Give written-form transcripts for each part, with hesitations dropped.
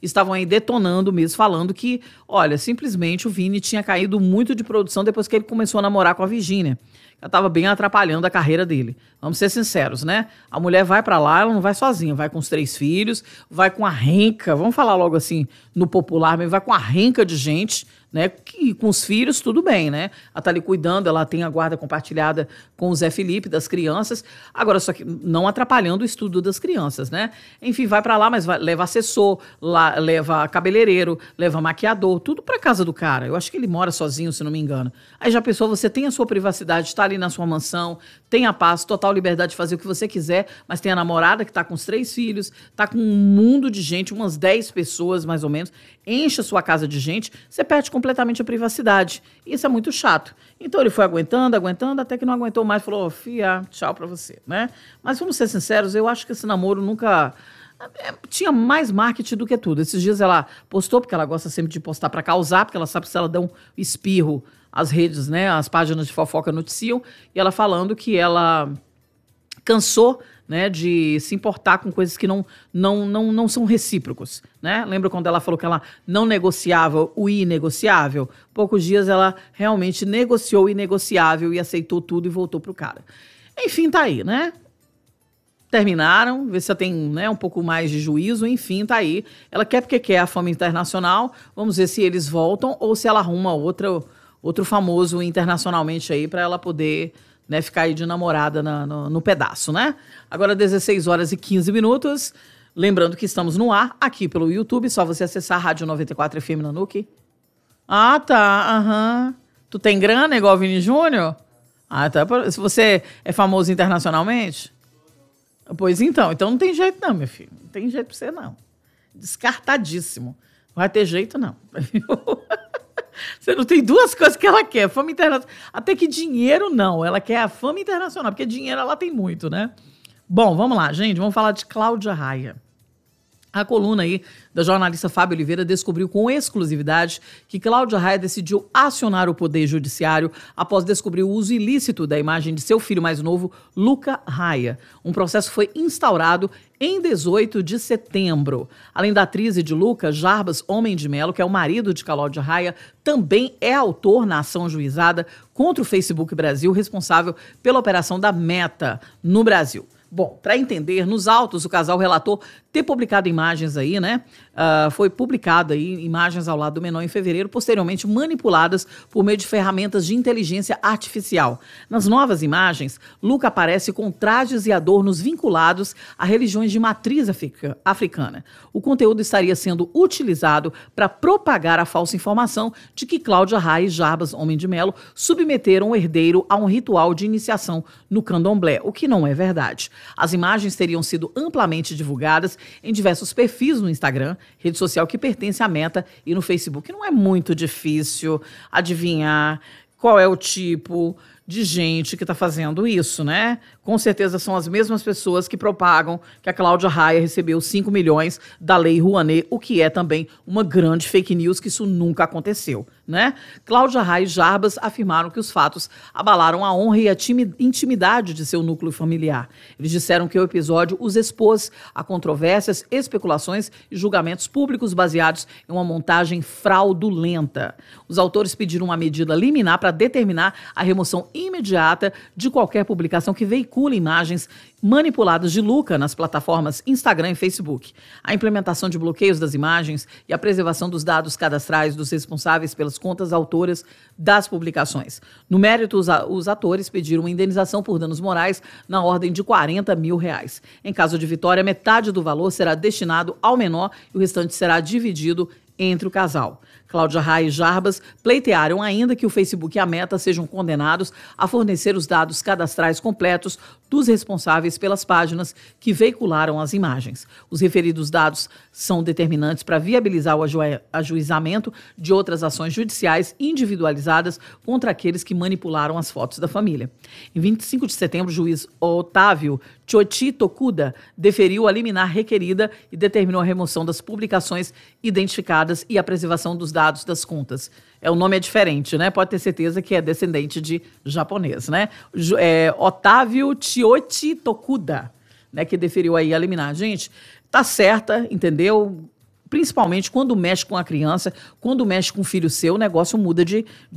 estavam aí detonando mesmo, falando que, olha, simplesmente o Vini tinha caído muito de produção depois que ele começou a namorar com a Virgínia. Ela estava bem atrapalhando a carreira dele. Vamos ser sinceros, né? A mulher vai para lá, ela não vai sozinha, vai com os 3 filhos, vai com a renca, vamos falar logo assim no popular, mas vai com a renca de gente, né? Que com os filhos tudo bem, né? Ela tá ali cuidando, ela tem a guarda compartilhada com o Zé Felipe das crianças. Agora só que não atrapalhando o estudo das crianças, né? Enfim, vai para lá, mas leva assessor, leva cabeleireiro, leva maquiador, tudo para casa do cara. Eu acho que ele mora sozinho, se não me engano. Aí já pensou, você tem a sua privacidade, está ali na sua mansão, tem a paz, total liberdade de fazer o que você quiser, mas tem a namorada que tá com os 3 filhos, tá com um mundo de gente, umas 10 pessoas mais ou menos, enche a sua casa de gente, você perde completamente a privacidade. Isso é muito chato. Então ele foi aguentando, até que não aguentou mais, falou, fia, tchau pra você, né? Mas vamos ser sinceros, eu acho que esse namoro nunca... tinha mais marketing do que tudo. Esses dias ela postou, porque ela gosta sempre de postar pra causar, porque ela sabe que se ela der um espirro, as redes, né, as páginas de fofoca noticiam, e ela falando que ela cansou, né, de se importar com coisas que não são recíprocos, né? Lembra quando ela falou que ela não negociava o inegociável? Poucos dias ela realmente negociou o inegociável e aceitou tudo e voltou pro cara. Enfim, tá aí, né? Terminaram, vê se ela tem, né, um pouco mais de juízo, enfim, tá aí. Ela quer porque quer a fama internacional, vamos ver se eles voltam ou se ela arruma outro famoso internacionalmente aí para ela poder, né, ficar aí de namorada no pedaço, né? Agora 16 horas e 15 minutos. Lembrando que estamos no ar, aqui pelo YouTube, só você acessar a Rádio 94 FM Nanuque. Ah, tá, aham. Tu tem grana igual o Vini Júnior? Ah, tá. Se você é famoso internacionalmente? Pois então não tem jeito não, meu filho. Não tem jeito pra você não. Descartadíssimo. Não vai ter jeito não. Você não tem 2 coisas que ela quer, fama internacional. Até que dinheiro não, ela quer a fama internacional, porque dinheiro ela tem muito, né? Bom, vamos lá, gente, vamos falar de Cláudia Raia. A coluna aí da jornalista Fábio Oliveira descobriu com exclusividade que Cláudia Raia decidiu acionar o Poder Judiciário após descobrir o uso ilícito da imagem de seu filho mais novo, Luca Raia. Um processo foi instaurado em 18 de setembro. Além da atriz e de Luca, Jarbas Homem de Melo, que é o marido de Cláudia Raia, também é autor na ação juizada contra o Facebook Brasil, responsável pela operação da Meta no Brasil. Bom, para entender, nos autos o casal relatou ter publicado imagens aí, né? Foi publicado aí imagens ao lado do menor em fevereiro, posteriormente manipuladas por meio de ferramentas de inteligência artificial. Nas novas imagens, Luca aparece com trajes e adornos vinculados a religiões de matriz africana. O conteúdo estaria sendo utilizado para propagar a falsa informação de que Cláudia Raia e Jarbas Homem de Melo submeteram o herdeiro a um ritual de iniciação no candomblé, o que não é verdade. As imagens teriam sido amplamente divulgadas em diversos perfis no Instagram, rede social que pertence à Meta, e no Facebook. Não é muito difícil adivinhar qual é o tipo de gente que está fazendo isso, né? Com certeza são as mesmas pessoas que propagam que a Cláudia Raia recebeu 5 milhões da Lei Rouanet, o que é também uma grande fake news, que isso nunca aconteceu, né? Cláudia Raia e Jarbas afirmaram que os fatos abalaram a honra e a intimidade de seu núcleo familiar. Eles disseram que o episódio os expôs a controvérsias, especulações e julgamentos públicos baseados em uma montagem fraudulenta. Os autores pediram uma medida liminar para determinar a remoção imediata de qualquer publicação que veicule imagens manipuladas de Luca nas plataformas Instagram e Facebook. A implementação de bloqueios das imagens e a preservação dos dados cadastrais dos responsáveis pelas contas autoras das publicações. No mérito, os atores pediram uma indenização por danos morais na ordem de R$40 mil. Em caso de vitória, metade do valor será destinado ao menor e o restante será dividido entre o casal. Cláudia Raia e Jarbas pleitearam ainda que o Facebook e a Meta sejam condenados a fornecer os dados cadastrais completos dos responsáveis pelas páginas que veicularam as imagens. Os referidos dados são determinantes para viabilizar o ajuizamento de outras ações judiciais individualizadas contra aqueles que manipularam as fotos da família. Em 25 de setembro, o juiz Otávio Tchoti Tokuda deferiu a liminar requerida e determinou a remoção das publicações identificadas e a preservação dos dados das contas. O nome é diferente, né? Pode ter certeza que é descendente de japonês, né? Otávio Tchoti Tokuda, né? Que deferiu aí a liminar. Gente, tá certa, entendeu? Principalmente quando mexe com a criança, quando mexe com o filho seu, o negócio muda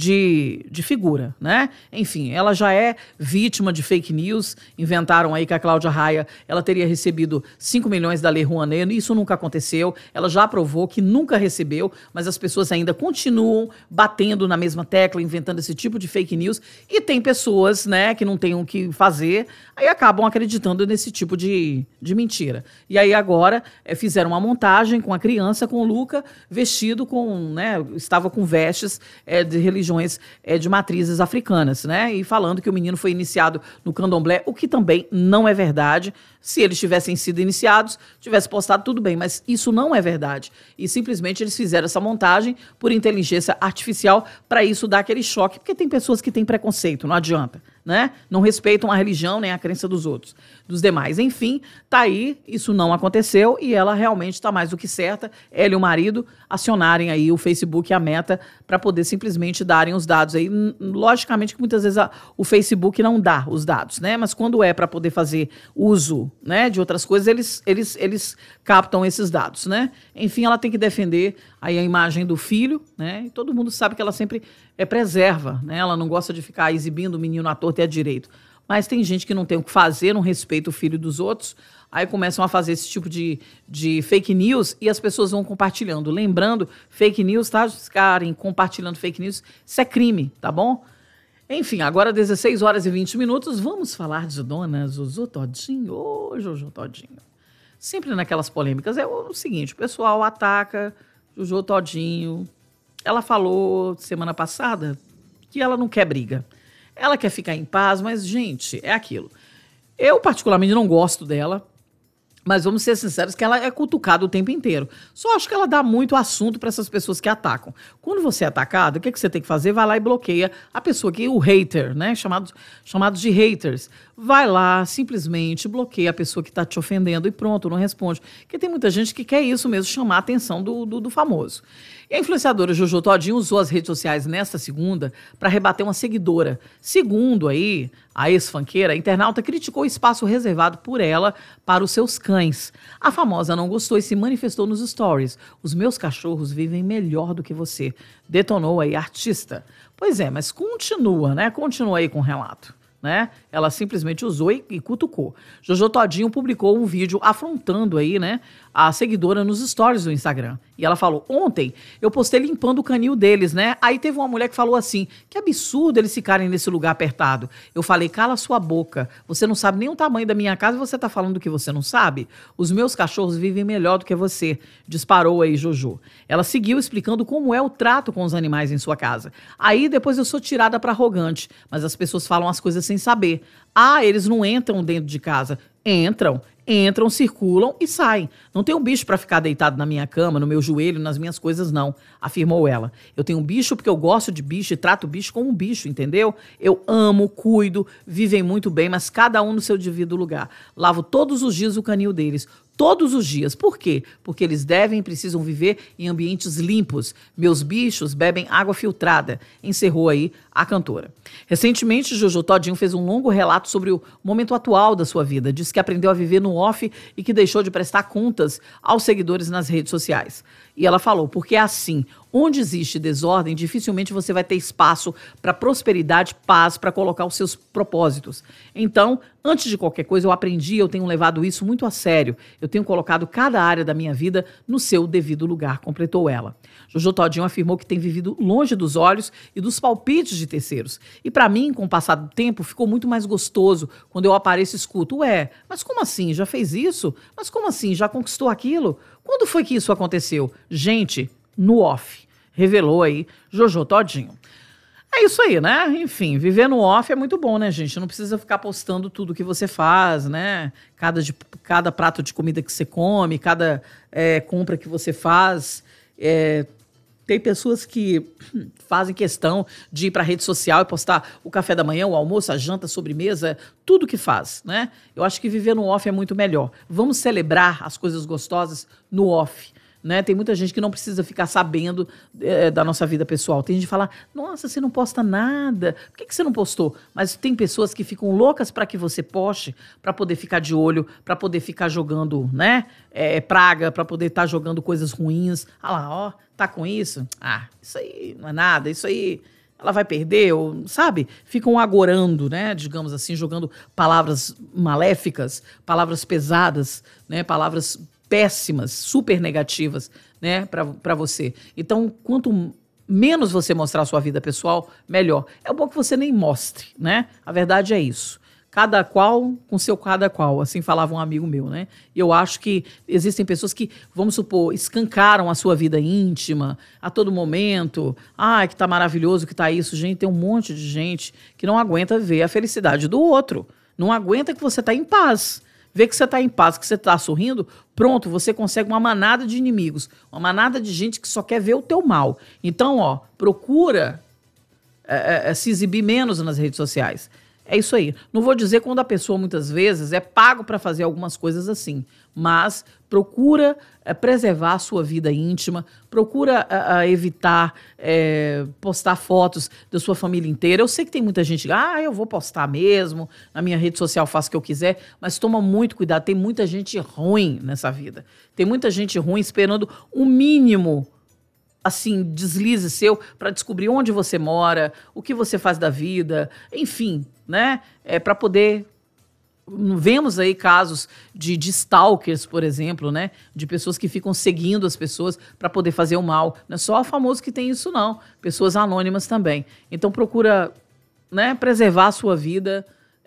de figura, né? Enfim, ela já é vítima de fake news. Inventaram aí que a Cláudia Raia, ela teria recebido 5 milhões da Lei Rouanet. Isso nunca aconteceu. Ela já provou que nunca recebeu, mas as pessoas ainda continuam batendo na mesma tecla, inventando esse tipo de fake news. E tem pessoas, né, que não têm o que fazer, aí acabam acreditando nesse tipo de mentira. E aí agora fizeram uma montagem com a criança, com o Luca, vestido com, né, estava com vestes de religiões de matrizes africanas, né, e falando que o menino foi iniciado no candomblé, o que também não é verdade. Se eles tivessem sido iniciados, tivesse postado, tudo bem, mas isso não é verdade. E simplesmente eles fizeram essa montagem por inteligência artificial para isso dar aquele choque, porque tem pessoas que têm preconceito, não adianta, né? Não respeitam a religião nem a crença dos demais. Enfim, tá aí, isso não aconteceu e ela realmente está mais do que certa, ela e o marido, acionarem aí o Facebook e a Meta para poder simplesmente darem os dados aí. Logicamente que muitas vezes o Facebook não dá os dados, né? Mas quando é para poder fazer uso, né, de outras coisas, eles captam esses dados, né? Enfim, ela tem que defender aí a imagem do filho, né? E todo mundo sabe que ela sempre preserva, né? Ela não gosta de ficar exibindo o menino à torta e à direito. Mas tem gente que não tem o que fazer, não respeita o filho dos outros, aí começam a fazer esse tipo de fake news e as pessoas vão compartilhando. Lembrando, fake news, tá? Ficarem compartilhando fake news, isso é crime, tá bom? Enfim, agora 16 horas e 20 minutos, vamos falar de Dona Jojo Todinho. Ô, Jojo Todinho. Sempre naquelas polêmicas. É o seguinte, o pessoal ataca Jojo Todinho. Ela falou semana passada que ela não quer briga. Ela quer ficar em paz, mas, gente, é aquilo. Eu, particularmente, não gosto dela. Mas vamos ser sinceros que ela é cutucada o tempo inteiro. Só acho que ela dá muito assunto para essas pessoas que atacam. Quando você é atacado, o que você tem que fazer? Vai lá e bloqueia a pessoa que o hater, né? Chamados de haters. Vai lá, simplesmente bloqueia a pessoa que está te ofendendo e pronto, não responde. Porque tem muita gente que quer isso mesmo, chamar a atenção do famoso. E a influenciadora Jojo Todinho usou as redes sociais nesta segunda para rebater uma seguidora. Segundo aí, a ex-funkeira, a internauta criticou o espaço reservado por ela para os seus cães. A famosa não gostou e se manifestou nos stories. Os meus cachorros vivem melhor do que você. Detonou aí a artista. Pois é, mas continua, né? Continua aí com o relato. Né? Ela simplesmente usou e cutucou. Jojo Todinho publicou um vídeo afrontando aí, né, a seguidora nos stories do Instagram. E ela falou: ontem eu postei limpando o canil deles, né? Aí teve uma mulher que falou assim: que absurdo eles ficarem nesse lugar apertado. Eu falei: cala sua boca. Você não sabe nem o tamanho da minha casa e você tá falando que você não sabe? Os meus cachorros vivem melhor do que você. Disparou aí Jojo. Ela seguiu explicando como é o trato com os animais em sua casa. Aí depois eu sou tirada pra arrogante, mas as pessoas falam as coisas sem saber. Ah, eles não entram dentro de casa. Entram, circulam e saem. Não tem um bicho para ficar deitado na minha cama, no meu joelho, nas minhas coisas, não, afirmou ela. Eu tenho um bicho porque eu gosto de bicho e trato o bicho como um bicho, entendeu? Eu amo, cuido, vivem muito bem, mas cada um no seu devido lugar. Lavo todos os dias o canil deles. Todos os dias. Por quê? Porque eles devem e precisam viver em ambientes limpos. Meus bichos bebem água filtrada, encerrou aí a cantora. Recentemente, Jojo Todinho fez um longo relato sobre o momento atual da sua vida. Disse que aprendeu a viver no off e que deixou de prestar contas aos seguidores nas redes sociais. E ela falou, porque é assim, onde existe desordem, dificilmente você vai ter espaço para prosperidade, paz, para colocar os seus propósitos. Então, antes de qualquer coisa, eu aprendi, eu tenho levado isso muito a sério. Eu tenho colocado cada área da minha vida no seu devido lugar, completou ela. Jojo Todinho afirmou que tem vivido longe dos olhos e dos palpites de terceiros. E para mim, com o passar do tempo, ficou muito mais gostoso quando eu apareço e escuto. Ué, mas como assim? Já fez isso? Mas como assim? Já conquistou aquilo? Quando foi que isso aconteceu? Gente, no off. Revelou aí Jojo Todinho. É isso aí, né? Enfim, viver no off é muito bom, né, gente? Não precisa ficar postando tudo que você faz, né? Cada prato de comida que você come, cada compra que você faz. Tem pessoas que fazem questão de ir para a rede social e postar o café da manhã, o almoço, a janta, a sobremesa, tudo que faz, né? Eu acho que viver no off é muito melhor. Vamos celebrar as coisas gostosas no off, né? Tem muita gente que não precisa ficar sabendo da nossa vida pessoal. Tem gente que fala, nossa, você não posta nada. Por que você não postou? Mas tem pessoas que ficam loucas para que você poste, para poder ficar de olho, para poder ficar jogando, né? Praga, para poder estar jogando coisas ruins. Ah lá, ó, tá com isso? Ah, isso aí não é nada, isso aí ela vai perder, ou, sabe? Ficam agorando, né? Digamos assim, jogando palavras maléficas, palavras pesadas, né? Palavras péssimas, super negativas, né, para você. Então, quanto menos você mostrar a sua vida pessoal, melhor. É bom que você nem mostre, né? A verdade é isso. Cada qual com seu cada qual, assim falava um amigo meu, né? E eu acho que existem pessoas que, vamos supor, escancaram a sua vida íntima a todo momento. Ah, que tá maravilhoso, que tá isso. Gente, tem um monte de gente que não aguenta ver a felicidade do outro. Não aguenta que você tá em paz. Vê que você está em paz, que você está sorrindo, pronto, você consegue uma manada de inimigos, uma manada de gente que só quer ver o teu mal. Então, ó, procura se exibir menos nas redes sociais. É isso aí. Não vou dizer quando a pessoa, muitas vezes, é pago para fazer algumas coisas assim, mas procura preservar a sua vida íntima, procura evitar postar fotos da sua família inteira. Eu sei que tem muita gente, eu vou postar mesmo, na minha rede social faço o que eu quiser, mas toma muito cuidado, tem muita gente ruim nessa vida. Tem muita gente ruim esperando o mínimo, assim, deslize seu para descobrir onde você mora, o que você faz da vida, enfim, né? Para poder... Vemos aí casos de stalkers, por exemplo, né? De pessoas que ficam seguindo as pessoas para poder fazer o mal. Não é só famoso que tem isso, não. Pessoas anônimas também. Então procura, né, preservar a sua vida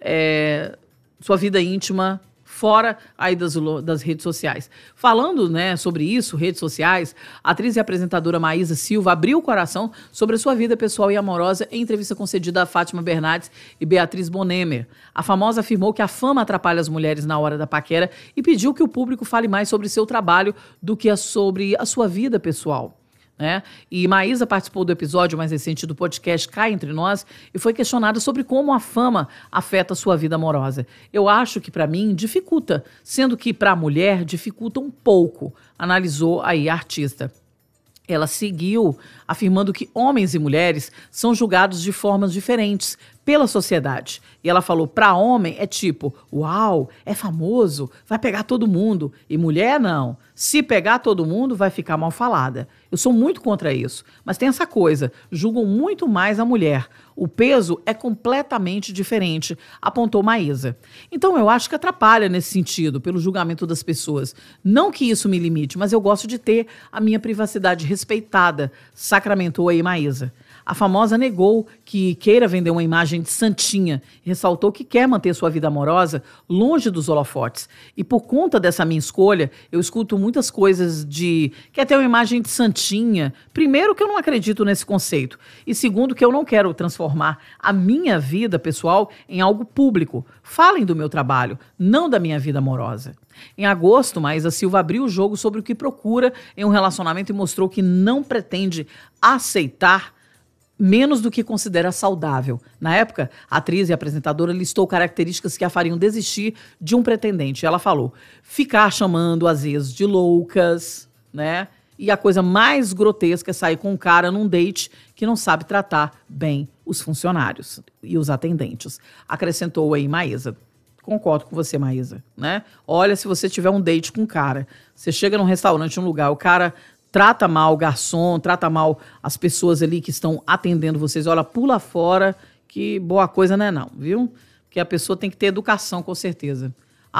íntima, fora aí das redes sociais. Falando, né, sobre isso, redes sociais, a atriz e apresentadora Maísa Silva abriu o coração sobre a sua vida pessoal e amorosa em entrevista concedida a Fátima Bernardes e Beatriz Bonemer. A famosa afirmou que a fama atrapalha as mulheres na hora da paquera e pediu que o público fale mais sobre seu trabalho do que sobre a sua vida pessoal. Né? E Maísa participou do episódio mais recente do podcast Cá Entre Nós e foi questionada sobre como a fama afeta a sua vida amorosa. Eu acho que, para mim, dificulta, sendo que, para a mulher, dificulta um pouco, analisou aí a artista. Ela seguiu afirmando que homens e mulheres são julgados de formas diferentes pela sociedade. E ela falou, para homem é tipo, uau, é famoso, vai pegar todo mundo. E mulher não. Se pegar todo mundo, vai ficar mal falada. Eu sou muito contra isso. Mas tem essa coisa, julgam muito mais a mulher. O peso é completamente diferente, apontou Maísa. Então eu acho que atrapalha nesse sentido, pelo julgamento das pessoas. Não que isso me limite, mas eu gosto de ter a minha privacidade respeitada, sacramentou aí Maísa. A famosa negou que queira vender uma imagem de santinha e ressaltou que quer manter sua vida amorosa longe dos holofotes. E por conta dessa minha escolha, eu escuto muitas coisas de quer ter uma imagem de santinha. Primeiro, que eu não acredito nesse conceito. E segundo, que eu não quero transformar a minha vida pessoal em algo público. Falem do meu trabalho, não da minha vida amorosa. Em agosto, Maísa Silva abriu o jogo sobre o que procura em um relacionamento e mostrou que não pretende aceitar menos do que considera saudável. Na época, a atriz e apresentadora listou características que a fariam desistir de um pretendente. Ela falou, ficar chamando às vezes de loucas, né? E a coisa mais grotesca é sair com um cara num date que não sabe tratar bem os funcionários e os atendentes. Acrescentou aí Maísa. Concordo com você, Maísa, né? Olha, se você tiver um date com um cara, você chega num restaurante, num lugar, o cara trata mal o garçom, trata mal as pessoas ali que estão atendendo vocês. Olha, pula fora, que boa coisa não é não, viu? Porque a pessoa tem que ter educação, com certeza.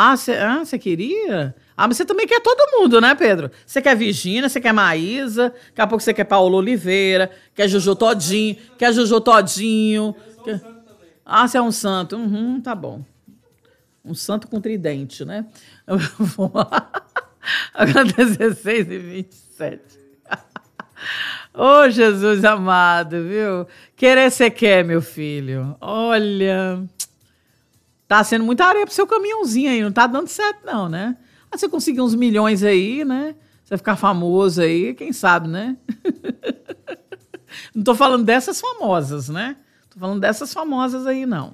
Você queria? Mas você também quer todo mundo, né, Pedro? Você quer Virgínia, você quer Maísa, daqui a pouco você quer Paulo Oliveira, quer Jojo Todinho, quer Jojo Todinho. Quer... Você é um santo. Tá bom. Um santo com tridente, né? Agora 16 e 27. Ô, Jesus amado, viu? Querer você quer, meu filho. Olha, tá sendo muita areia pro seu caminhãozinho aí, não tá dando certo não, né? Você conseguir uns milhões aí, né? Você ficar famoso aí, quem sabe, né? Não tô falando dessas famosas, né? Tô falando dessas famosas aí, não.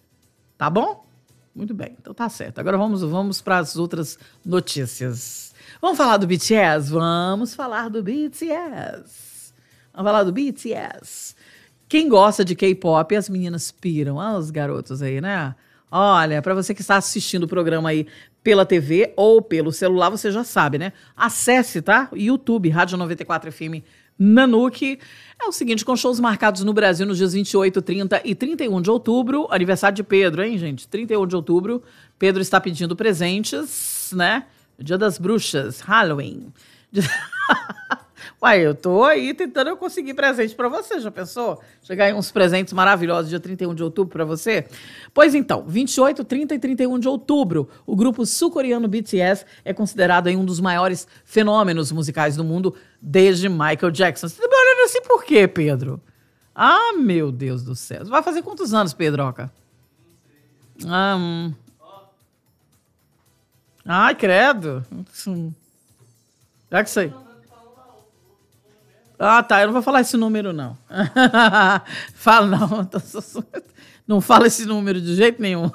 Tá bom? Muito bem, então tá certo. Agora vamos para as outras notícias. Vamos falar do BTS? Vamos falar do BTS. Vamos falar do BTS. Quem gosta de K-pop, as meninas piram. Ah, os garotos aí, né? Olha, para você que está assistindo o programa aí pela TV ou pelo celular, você já sabe, né? Acesse, tá? YouTube, Rádio 94 FM Nanuque. É o seguinte, com shows marcados no Brasil nos dias 28, 30 e 31 de outubro. Aniversário de Pedro, hein, gente? 31 de outubro. Pedro está pedindo presentes, né? Dia das Bruxas, Halloween. Uai, eu tô aí tentando eu conseguir presente pra você, já pensou? Chegar aí uns presentes maravilhosos dia 31 de outubro pra você? Pois então, 28, 30 e 31 de outubro, o grupo sul-coreano BTS é considerado aí um dos maiores fenômenos musicais do mundo desde Michael Jackson. Você tá me olhando assim por quê, Pedro? Ah, meu Deus do céu. Vai fazer quantos anos, Pedroca? Ai, credo. Já que sei. Ah, tá. Eu não vou falar esse número, não. Fala, não. Não fala esse número de jeito nenhum.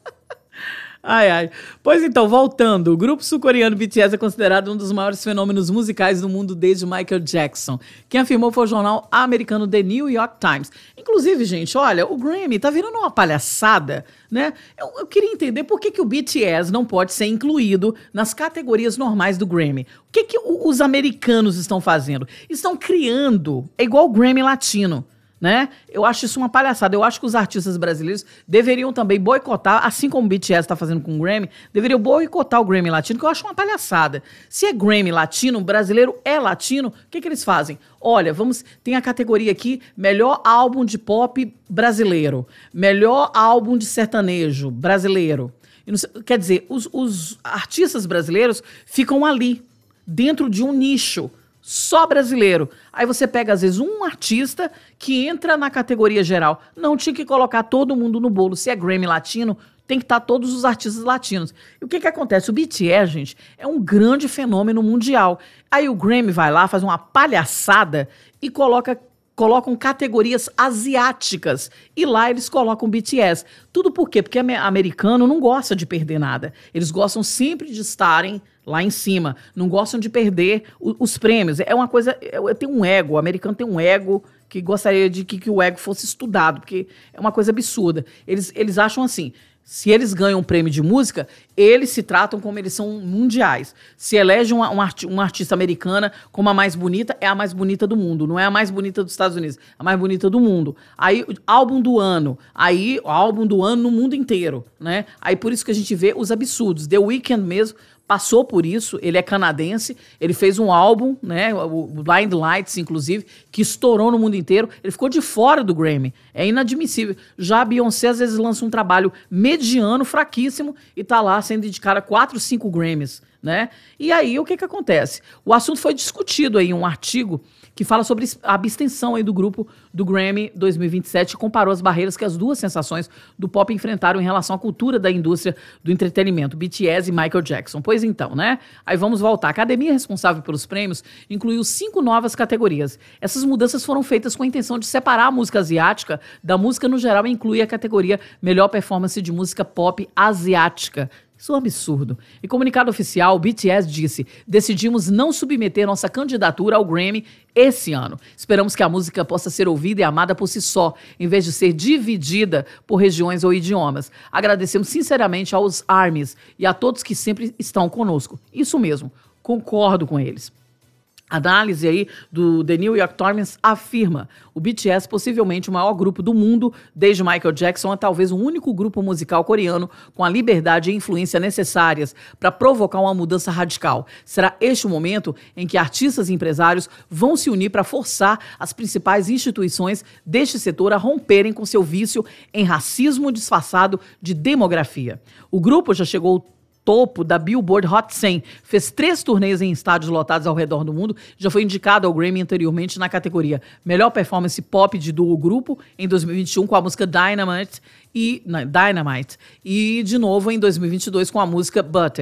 Ai, ai. Pois então, voltando. O grupo sul-coreano BTS é considerado um dos maiores fenômenos musicais do mundo desde Michael Jackson. Quem afirmou foi o jornal americano The New York Times. Inclusive, gente, olha, o Grammy tá virando uma palhaçada, né? Eu queria entender por que o BTS não pode ser incluído nas categorias normais do Grammy. O que os americanos estão fazendo? Estão criando, é igual o Grammy latino, né? Eu acho isso uma palhaçada. Eu acho que os artistas brasileiros deveriam também boicotar, assim como o BTS está fazendo com o Grammy, deveriam boicotar o Grammy Latino, que eu acho uma palhaçada. Se é Grammy Latino, brasileiro é latino, o que eles fazem? Olha, tem a categoria aqui, melhor álbum de pop brasileiro, melhor álbum de sertanejo brasileiro. Quer dizer, os artistas brasileiros ficam ali, dentro de um nicho, só brasileiro. Aí você pega, às vezes, um artista que entra na categoria geral. Não tinha que colocar todo mundo no bolo. Se é Grammy latino, tem que estar todos os artistas latinos. E o que acontece? O BTS, gente, é um grande fenômeno mundial. Aí o Grammy vai lá, faz uma palhaçada e colocam categorias asiáticas. E lá eles colocam BTS. Tudo por quê? Porque americano não gosta de perder nada. Eles gostam sempre de estarem lá em cima. Não gostam de perder os prêmios. É uma coisa... Tem um ego. O americano tem um ego que gostaria de que o ego fosse estudado, porque é uma coisa absurda. Eles acham assim... Se eles ganham um prêmio de música, eles se tratam como eles são mundiais. Se elege uma artista americana como a mais bonita, é a mais bonita do mundo. Não é a mais bonita dos Estados Unidos, é a mais bonita do mundo. Aí, álbum do ano. Aí, álbum do ano no mundo inteiro, né? Aí, por isso que a gente vê os absurdos. The Weeknd mesmo passou por isso, ele é canadense, ele fez um álbum, né, o Blind Lights, inclusive, que estourou no mundo inteiro, ele ficou de fora do Grammy, é inadmissível. Já a Beyoncé, às vezes, lança um trabalho mediano, fraquíssimo, e tá lá sendo indicada 4, 5 Grammys, né? E aí, o que acontece? O assunto foi discutido aí em um artigo que fala sobre a abstenção aí do grupo do Grammy 2027 e comparou as barreiras que as duas sensações do pop enfrentaram em relação à cultura da indústria do entretenimento, BTS e Michael Jackson. Pois então, né? Aí vamos voltar. A academia responsável pelos prêmios incluiu 5 novas categorias. Essas mudanças foram feitas com a intenção de separar a música asiática da música no geral e incluir a categoria Melhor Performance de Música Pop Asiática. Isso é um absurdo. Em comunicado oficial, o BTS disse: decidimos não submeter nossa candidatura ao Grammy esse ano. Esperamos que a música possa ser ouvida e amada por si só, em vez de ser dividida por regiões ou idiomas. Agradecemos sinceramente aos ARMYs e a todos que sempre estão conosco. Isso mesmo, concordo com eles. A análise aí do The New York Times afirma: o BTS, possivelmente o maior grupo do mundo desde Michael Jackson, é talvez o único grupo musical coreano com a liberdade e influência necessárias para provocar uma mudança radical. Será este o momento em que artistas e empresários vão se unir para forçar as principais instituições deste setor a romperem com seu vício em racismo disfarçado de demografia. O grupo já chegou topo da Billboard Hot 100, fez 3 turnês em estádios lotados ao redor do mundo, já foi indicado ao Grammy anteriormente na categoria Melhor Performance Pop de Duo Grupo em 2021 com a música Dynamite e de novo em 2022 com a música Butter.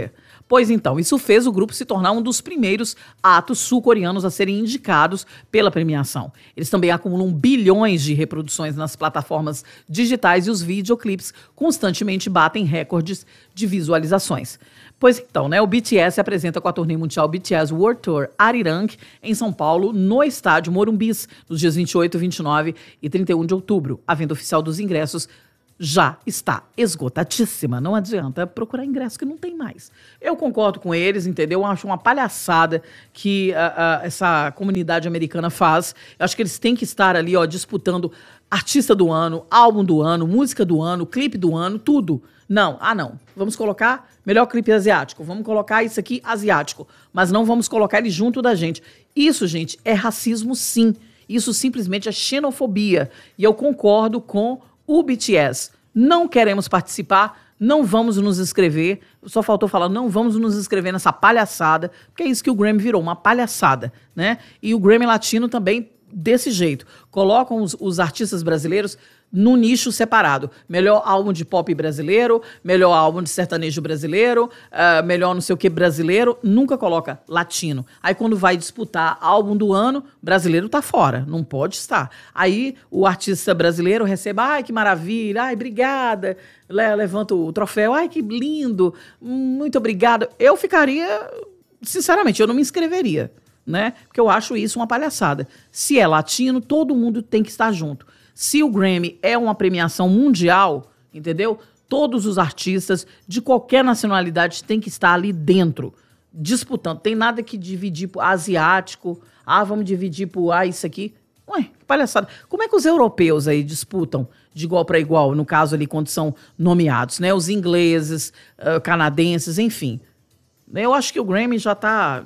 Pois então, isso fez o grupo se tornar um dos primeiros atos sul-coreanos a serem indicados pela premiação. Eles também acumulam bilhões de reproduções nas plataformas digitais e os videoclipes constantemente batem recordes de visualizações. Pois então, né, o BTS se apresenta com a turnê mundial BTS World Tour Arirang em São Paulo, no estádio Morumbis, nos dias 28, 29 e 31 de outubro. A venda oficial dos ingressos já está esgotadíssima. Não adianta procurar ingresso que não tem mais. Eu concordo com eles, entendeu? Eu acho uma palhaçada que essa comunidade americana faz. Eu acho que eles têm que estar ali, ó, disputando artista do ano, álbum do ano, música do ano, clipe do ano, tudo. Não, não. Vamos colocar melhor clipe asiático. Vamos colocar isso aqui asiático. Mas não vamos colocar ele junto da gente. Isso, gente, é racismo, sim. Isso simplesmente é xenofobia. E eu concordo com o BTS. Não queremos participar, não vamos nos inscrever. Só faltou falar, não vamos nos inscrever nessa palhaçada, porque é isso que o Grammy virou, uma palhaçada, né? E o Grammy Latino também desse jeito. Colocam os artistas brasileiros num nicho separado. Melhor álbum de pop brasileiro, melhor álbum de sertanejo brasileiro, melhor não sei o que brasileiro, nunca coloca latino. Aí quando vai disputar álbum do ano, brasileiro tá fora, não pode estar. Aí o artista brasileiro recebe, ai que maravilha, ai obrigada, levanta o troféu, ai que lindo, muito obrigada. Eu ficaria, sinceramente, eu não me inscreveria, né? Porque eu acho isso uma palhaçada. Se é latino, todo mundo tem que estar junto. Se o Grammy é uma premiação mundial, entendeu? Todos os artistas de qualquer nacionalidade têm que estar ali dentro, disputando. Tem nada que dividir por asiático. Vamos dividir por isso aqui. Ué, que palhaçada. Como é que os europeus aí disputam de igual para igual, no caso ali, quando são nomeados, né? Os ingleses, canadenses, enfim. Eu acho que o Grammy já está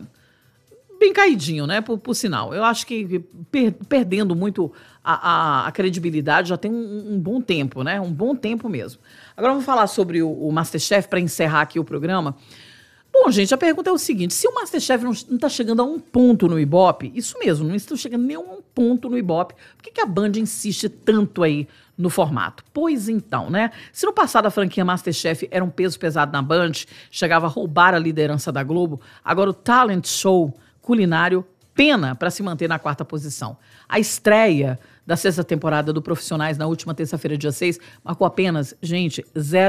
bem caidinho, né? Por sinal. Eu acho que perdendo muito a credibilidade já tem um bom tempo, né? Um bom tempo mesmo. Agora vamos falar sobre o MasterChef para encerrar aqui o programa. Bom, gente, a pergunta é o seguinte: se o MasterChef não está chegando a um ponto no Ibope, isso mesmo, não está chegando nem a um ponto no Ibope, por que a Band insiste tanto aí no formato? Pois então, né? Se no passado a franquia MasterChef era um peso pesado na Band, chegava a roubar a liderança da Globo, agora o talent show culinário pena para se manter na 4ª posição. A estreia da 6ª temporada do Profissionais na última terça-feira, dia 6, marcou apenas, gente,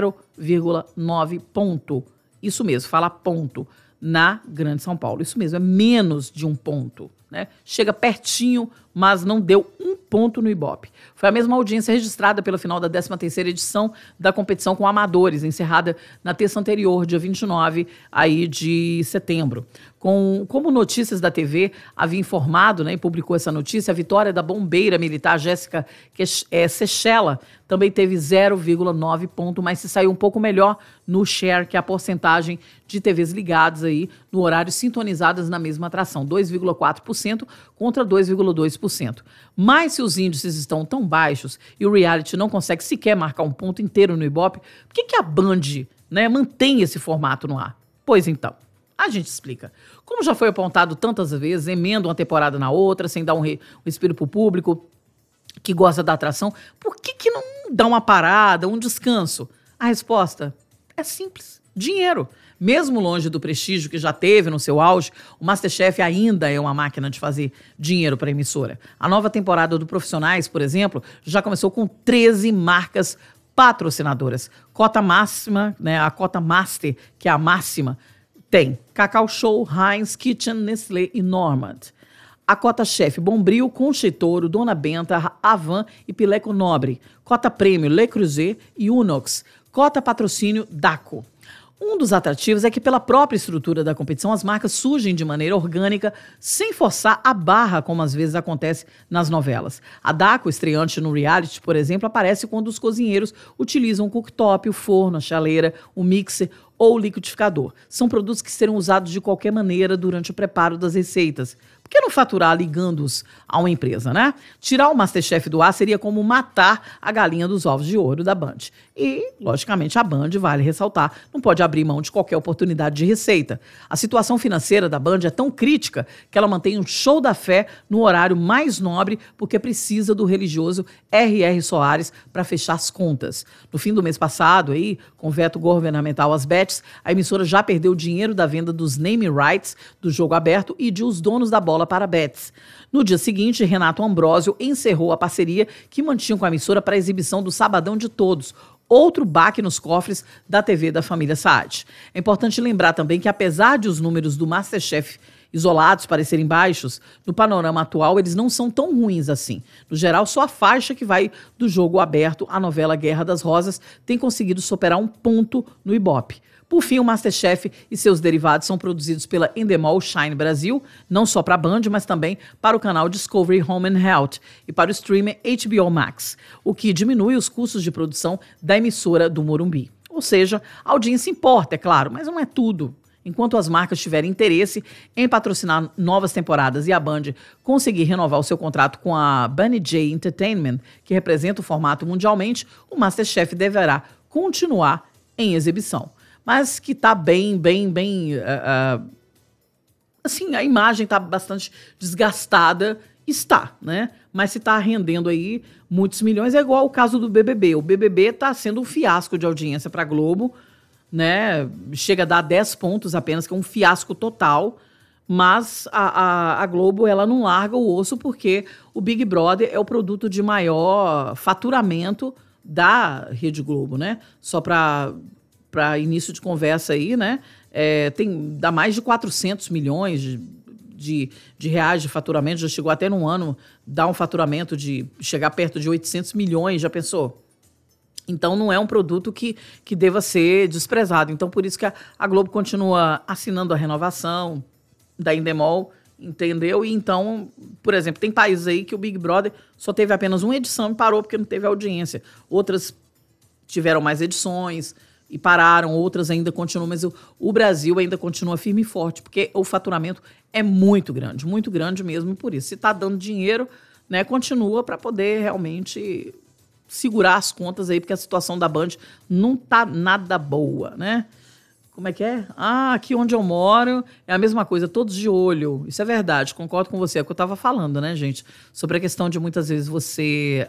0,9 ponto. Isso mesmo, fala ponto, na Grande São Paulo. Isso mesmo, é menos de um ponto, né? Chega pertinho, mas não deu um ponto no Ibope. Foi a mesma audiência registrada pela final da 13ª edição da competição com amadores, encerrada na terça anterior, dia 29 aí de setembro. Como Notícias da TV havia informado, né, e publicou essa notícia, a vitória da bombeira militar Jéssica Sechela também teve 0,9 ponto, mas se saiu um pouco melhor no share, que é a porcentagem de TVs ligadas aí no horário sintonizadas na mesma atração, 2,4% contra 2,2%. Mas se os índices estão tão baixos e o reality não consegue sequer marcar um ponto inteiro no Ibope, por que a Band, né, mantém esse formato no ar? Pois então, a gente explica. Como já foi apontado tantas vezes, emenda uma temporada na outra, sem dar um respiro para o público que gosta da atração, por que não dá uma parada, um descanso? A resposta é simples: dinheiro. Mesmo longe do prestígio que já teve no seu auge, o MasterChef ainda é uma máquina de fazer dinheiro para a emissora. A nova temporada do Profissionais, por exemplo, já começou com 13 marcas patrocinadoras. Cota máxima, né, a cota Master, que é a máxima, tem Cacau Show, Heinz, Kitchen, Nestlé e Normand. A cota chefe, Bombril, Concheitoro, Dona Benta, Avan e Pileco Nobre. Cota prêmio, Le Creuset e Unox. Cota patrocínio, Daco. Um dos atrativos é que, pela própria estrutura da competição, as marcas surgem de maneira orgânica, sem forçar a barra, como às vezes acontece nas novelas. A Daco, estreante no reality, por exemplo, aparece quando os cozinheiros utilizam o cooktop, o forno, a chaleira, o mixer ou o liquidificador. São produtos que serão usados de qualquer maneira durante o preparo das receitas. Por Por que não faturar ligando-os a uma empresa, né? Tirar o MasterChef do ar seria como matar a galinha dos ovos de ouro da Band. E, logicamente, a Band, vale ressaltar, não pode abrir mão de qualquer oportunidade de receita. A situação financeira da Band é tão crítica que ela mantém um show da fé no horário mais nobre porque precisa do religioso R.R. Soares para fechar as contas. No fim do mês passado, aí, com veto governamental às bets, a emissora já perdeu dinheiro da venda dos name rights do jogo aberto e de os donos da bola para bets. No dia seguinte, Renato Ambrosio encerrou a parceria que mantinham com a emissora para a exibição do Sabadão de Todos, outro baque nos cofres da TV da família Saad. É importante lembrar também que, apesar de os números do MasterChef isolados parecerem baixos, no panorama atual eles não são tão ruins assim. No geral, só a faixa que vai do jogo aberto à novela Guerra das Rosas tem conseguido superar um ponto no Ibope. Por fim, o MasterChef e seus derivados são produzidos pela Endemol Shine Brasil, não só para a Band, mas também para o canal Discovery Home and Health e para o streamer HBO Max, o que diminui os custos de produção da emissora do Morumbi. Ou seja, a audiência importa, é claro, mas não é tudo. Enquanto as marcas tiverem interesse em patrocinar novas temporadas e a Band conseguir renovar o seu contrato com a Bunny J Entertainment, que representa o formato mundialmente, o MasterChef deverá continuar em exibição. Mas que está bem, assim, a imagem está bastante desgastada, está, né? Mas se está rendendo aí muitos milhões, é igual o caso do BBB. O BBB está sendo um fiasco de audiência para a Globo, né? Chega a dar 10 pontos apenas, que é um fiasco total, mas a Globo, ela não larga o osso porque o Big Brother é o produto de maior faturamento da Rede Globo, né? Só para início de conversa aí, né? Dá mais de 400 milhões de reais de faturamento, já chegou até num ano, dar um faturamento de chegar perto de 800 milhões, já pensou? Então, não é um produto que deva ser desprezado. Então, por isso que a Globo continua assinando a renovação da Endemol, entendeu? E então, por exemplo, tem países aí que o Big Brother só teve apenas uma edição e parou porque não teve audiência. Outras tiveram mais edições e pararam, outras ainda continuam, mas o Brasil ainda continua firme e forte, porque o faturamento é muito grande mesmo, por isso. Se está dando dinheiro, né, continua para poder realmente segurar as contas aí, porque a situação da Band não tá nada boa, né? Como é que é? Aqui onde eu moro é a mesma coisa, todos de olho. Isso é verdade, concordo com você. É o que eu estava falando, né, gente? Sobre a questão de muitas vezes você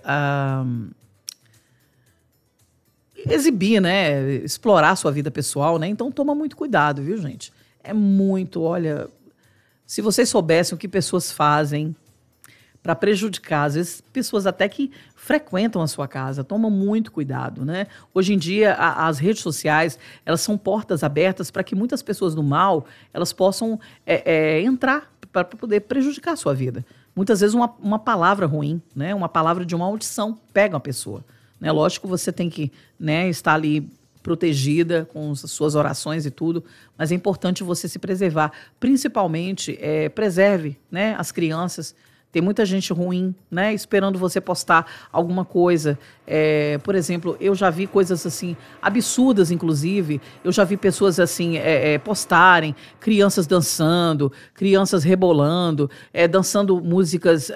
exibir, né? Explorar a sua vida pessoal, né? Então toma muito cuidado, viu, gente? É muito, olha... Se vocês soubessem o que pessoas fazem para prejudicar, às vezes pessoas até que frequentam a sua casa, tomam muito cuidado, né? Hoje em dia, as redes sociais, elas são portas abertas para que muitas pessoas do mal, elas possam entrar para poder prejudicar a sua vida. Muitas vezes uma palavra ruim, né? Uma palavra de uma maldição pega uma pessoa, né? Lógico que você tem que, né, estar ali protegida com as suas orações e tudo, mas é importante você se preservar. Principalmente, preserve, né, as crianças. Tem muita gente ruim, né, esperando você postar alguma coisa. Por exemplo, eu já vi coisas assim, absurdas, inclusive. Eu já vi pessoas assim, postarem, crianças dançando, crianças rebolando, dançando músicas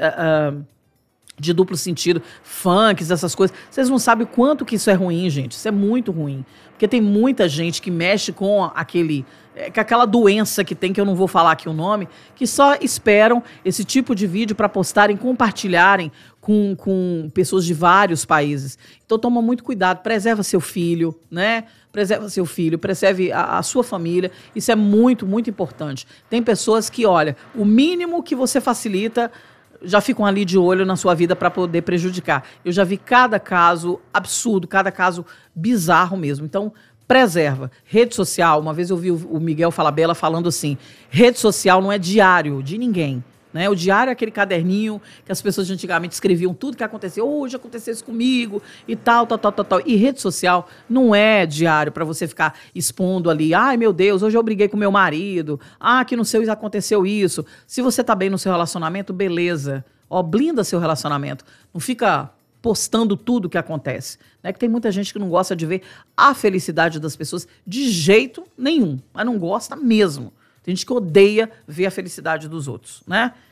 de duplo sentido, funks, essas coisas. Vocês não sabem o quanto que isso é ruim, gente. Isso é muito ruim. Porque tem muita gente que mexe com aquela doença que tem, que eu não vou falar aqui o nome, que só esperam esse tipo de vídeo para postarem, compartilharem com pessoas de vários países. Então toma muito cuidado, preserva seu filho, né? Preserva seu filho, preserve a sua família. Isso é muito, muito importante. Tem pessoas que, olha, o mínimo que você facilita já ficam ali de olho na sua vida para poder prejudicar. Eu já vi cada caso absurdo, cada caso bizarro mesmo. Então, preserva. Rede social, uma vez eu vi o Miguel Falabella falando assim, rede social não é diário de ninguém, né? O diário é aquele caderninho que as pessoas antigamente escreviam tudo que aconteceu, hoje aconteceu isso comigo e tal. E rede social não é diário para você ficar expondo ali, ai meu Deus, hoje eu briguei com meu marido, que no seu aconteceu isso. Se você tá bem no seu relacionamento, beleza. Blinda seu relacionamento. Não fica postando tudo que acontece, né? Que tem muita gente que não gosta de ver a felicidade das pessoas de jeito nenhum, mas não gosta mesmo. Tem gente que odeia ver a felicidade dos outros, né?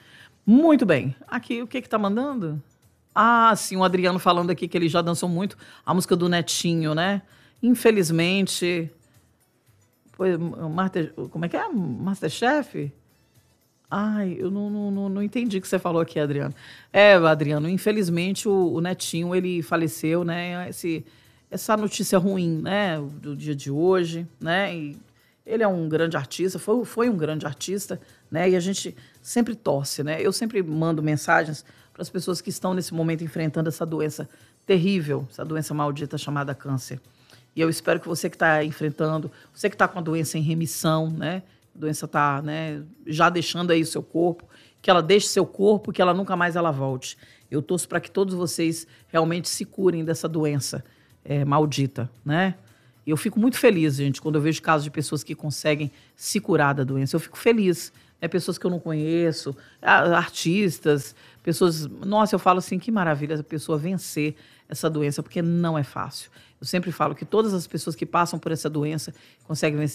Muito bem. Aqui, o que que tá mandando? Ah, sim, o Adriano falando aqui que ele já dançou muito a música do Netinho, né? Infelizmente, foi como é que é? Masterchef? Ai, eu não entendi o que você falou aqui, Adriano. É, Adriano, infelizmente o Netinho, ele faleceu, né? Essa notícia ruim, né? Do dia de hoje, né? E ele é um grande artista, foi um grande artista, né? E a gente sempre torce, né? Eu sempre mando mensagens para as pessoas que estão nesse momento enfrentando essa doença terrível, essa doença maldita chamada câncer. E eu espero que você que está enfrentando, você que está com a doença em remissão, né? A doença está, né, já deixando aí o seu corpo, que ela deixe seu corpo, que ela nunca mais ela volte. Eu torço para que todos vocês realmente se curem dessa doença maldita, né? E eu fico muito feliz, gente, quando eu vejo casos de pessoas que conseguem se curar da doença. Eu fico feliz. É pessoas que eu não conheço, artistas, pessoas. Nossa, eu falo assim, que maravilha a pessoa vencer essa doença, porque não é fácil. Eu sempre falo que todas as pessoas que passam por essa doença conseguem vencer.